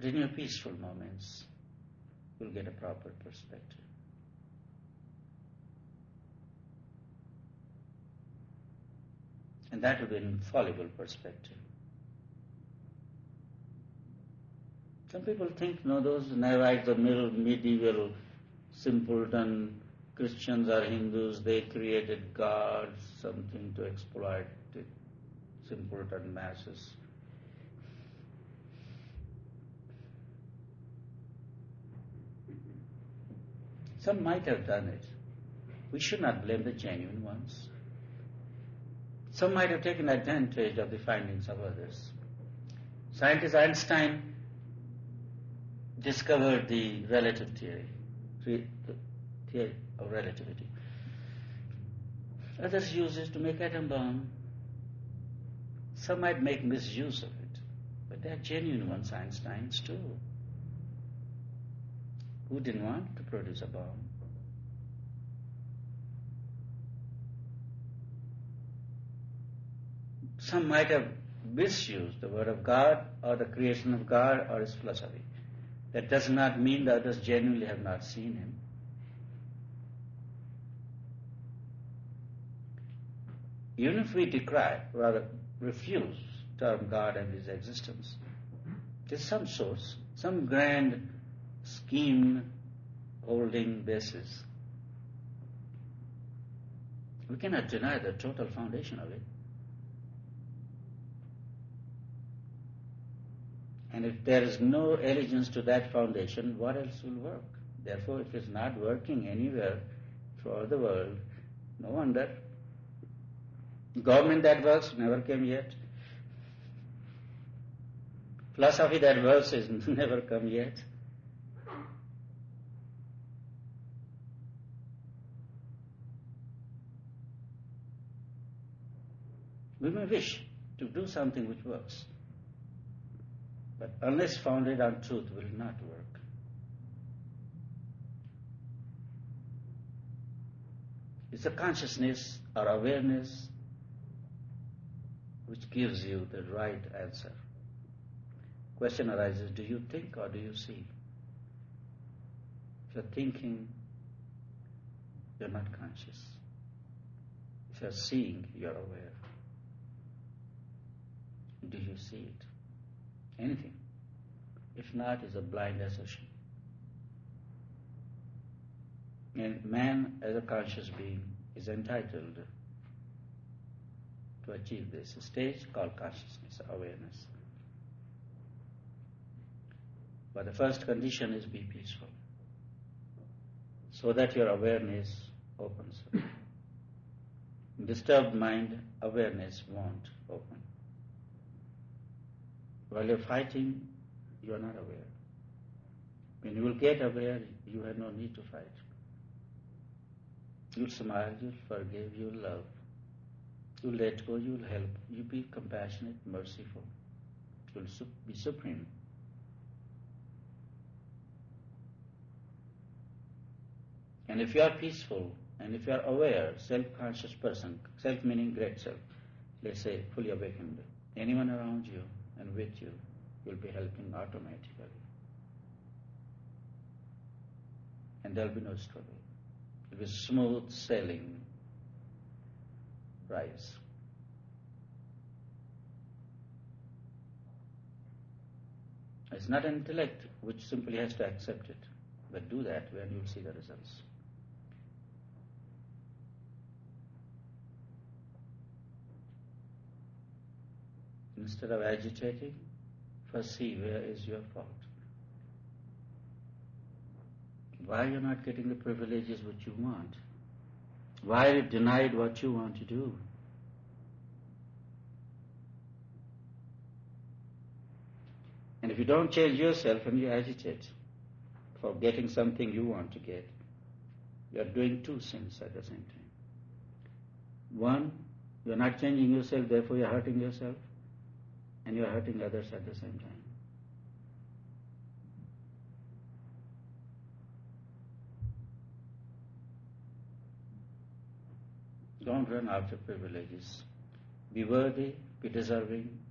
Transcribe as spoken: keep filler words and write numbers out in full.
But in your peaceful moments, you'll get a proper perspective. And that will be an infallible perspective. Some people think, no, those Naivites, the middle, medieval, simpleton Christians or Hindus, they created gods, something to exploit the simpleton masses. Some might have done it. We should not blame the genuine ones. Some might have taken advantage of the findings of others. Scientist Einstein discovered the relative theory, the theory of relativity. Others use it to make atom bomb. Some might make misuse of it, but they are genuine ones, Einsteins too. Who didn't want to produce a bomb? Some might have misused the word of God or the creation of God or his philosophy. That does not mean the others genuinely have not seen him. Even if we decry, rather refuse term God and his existence, there's some source, some grand scheme holding basis. We cannot deny the total foundation of it. And if there is no allegiance to that foundation, what else will work? Therefore, if it's not working anywhere throughout the world, no wonder. Government that works never came yet. Philosophy that works is never come yet. We may wish to do something which works, but unless founded on truth, will not work. It's a consciousness or awareness which gives you the right answer. Question arises, do you think or do you see? If you're thinking, you're not conscious. If you're seeing, you're aware. Do you see it? Anything. If not, it's a blind assertion. And man, as a conscious being, is entitled to achieve this stage called consciousness, awareness. But the first condition is be peaceful, so that your awareness opens. In disturbed mind, awareness won't open. While you're fighting, you are not aware. When you will get aware, you have no need to fight. You'll smile, you'll forgive, you'll love. You'll let go, you'll help. You'll be compassionate, merciful. You'll be supreme. And if you are peaceful, and if you are aware, self-conscious person, self meaning great self, let's say fully awakened, anyone around you and with you, you'll be helping automatically. And there'll be no struggle. It will be smooth sailing rise. It's not an intellect which simply has to accept it, but do that when you'll see the results. Instead of agitating, first see where is your fault. Why you're not getting the privileges which you want? Why you denied what you want to do? And if you don't change yourself and you agitate for getting something you want to get, you are doing two sins at the same time. One, you are not changing yourself, therefore you are hurting yourself, and you are hurting others at the same time. Don't run after privileges. Be worthy, be deserving,